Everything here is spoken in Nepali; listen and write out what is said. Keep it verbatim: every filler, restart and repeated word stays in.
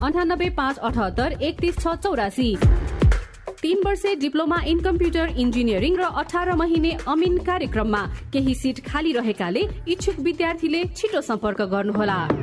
अन्ठानब्बे पाँच अठहत्तर एकतिस छ चौरासी। तीन वर्षे डिप्लोमा इन कम्प्युटर इन्जिनियरिङ र अठार महिने अमिन कार्यक्रममा केही सिट खाली रहेकाले इच्छुक विद्यार्थीले छिटो सम्पर्क गर्नुहोला।